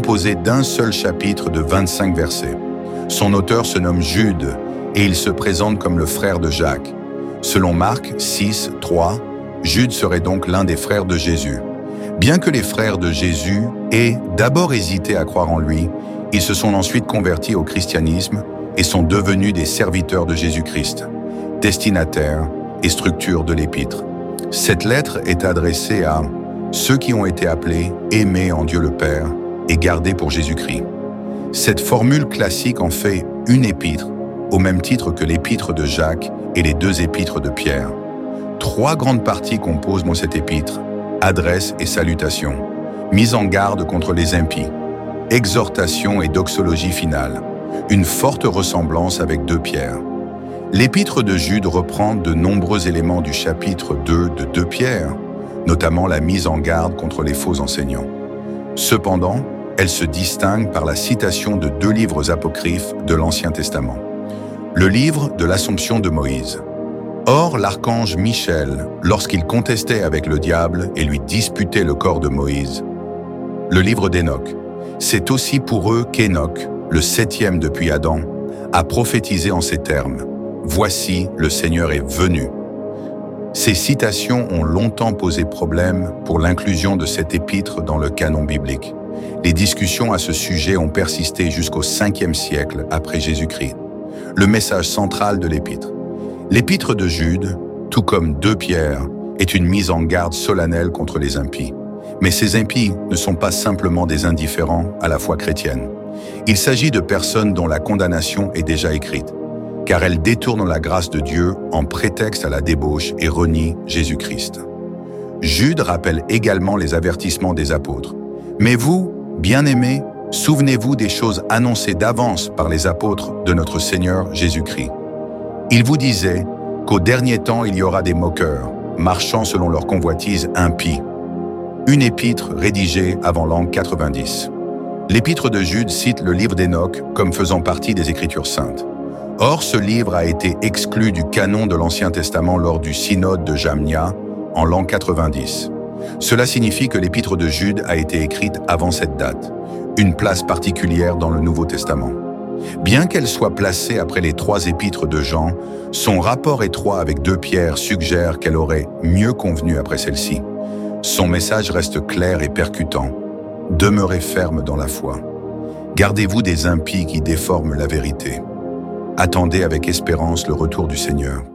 composé d'un seul chapitre de 25 versets. Son auteur se nomme Jude et il se présente comme le frère de Jacques. Selon Marc 6, 3, Jude serait donc l'un des frères de Jésus. Bien que les frères de Jésus aient d'abord hésité à croire en lui, ils se sont ensuite convertis au christianisme et sont devenus des serviteurs de Jésus-Christ, destinataires et structure de l'épître. Cette lettre est adressée à ceux qui ont été appelés, aimés en Dieu le Père et gardés pour Jésus-Christ. Cette formule classique en fait une épître, au même titre que l'épître de Jacques et les 2 épîtres de Pierre. 3 grandes parties composent cette épître: adresse et salutation, mise en garde contre les impies, exhortation et doxologie finale, une forte ressemblance avec 2 Pierre. L'épître de Jude reprend de nombreux éléments du chapitre 2 de 2 Pierre, notamment la mise en garde contre les faux enseignants. Cependant, elle se distingue par la citation de 2 livres apocryphes de l'Ancien Testament. Le livre de l'Assomption de Moïse. Or, l'archange Michel, lorsqu'il contestait avec le diable et lui disputait le corps de Moïse. Le livre d'Hénoch. C'est aussi pour eux qu'Hénoch, le 7e depuis Adam, a prophétisé en ces termes: « Voici, le Seigneur est venu ». Ces citations ont longtemps posé problème pour l'inclusion de cette épître dans le canon biblique. Les discussions à ce sujet ont persisté jusqu'au 5e siècle après Jésus-Christ. Le message central de l'épître. L'épître de Jude, tout comme 2 Pierre, est une mise en garde solennelle contre les impies. Mais ces impies ne sont pas simplement des indifférents à la foi chrétienne. Il s'agit de personnes dont la condamnation est déjà écrite, car elles détournent la grâce de Dieu en prétexte à la débauche et renient Jésus-Christ. Jude rappelle également les avertissements des apôtres. « Mais vous, bien-aimés, souvenez-vous des choses annoncées d'avance par les apôtres de notre Seigneur Jésus-Christ. Il vous disait qu'au dernier temps il y aura des moqueurs, marchant selon leur convoitise impie. » Une épître rédigée avant l'an 90. L'épître de Jude cite le livre d'Hénoch comme faisant partie des Écritures saintes. Or, ce livre a été exclu du canon de l'Ancien Testament lors du synode de Jamnia en l'an 90. Cela signifie que l'épître de Jude a été écrite avant cette date, une place particulière dans le Nouveau Testament. Bien qu'elle soit placée après les 3 épîtres de Jean, son rapport étroit avec 2 Pierre suggère qu'elle aurait mieux convenu après celle-ci. Son message reste clair et percutant. Demeurez ferme dans la foi. Gardez-vous des impies qui déforment la vérité. Attendez avec espérance le retour du Seigneur.